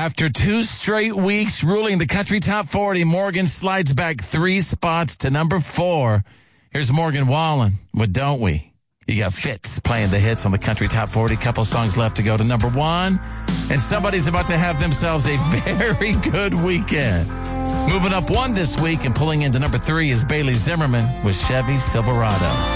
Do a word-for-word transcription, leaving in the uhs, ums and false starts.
After two straight weeks ruling the country top forty, Morgan slides back three spots to number four. Here's Morgan Wallen with Don't We? You got Fitz playing the hits on the country top forty. Couple songs left to go to number one. And somebody's about to have themselves a very good weekend. Moving up one this week and pulling into number three is Bailey Zimmerman with Chevy Silverado.